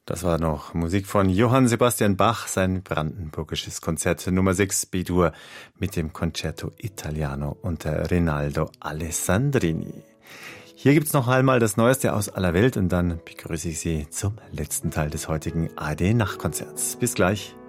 Das war noch Musik von Johann Sebastian Bach, sein brandenburgisches Konzert Nummer 6 B-Dur mit dem Concerto Italiano unter Rinaldo Alessandrini. Hier gibt's noch einmal das Neueste aus aller Welt und dann begrüße ich Sie zum letzten Teil des heutigen ARD-Nachtkonzerts. Bis gleich.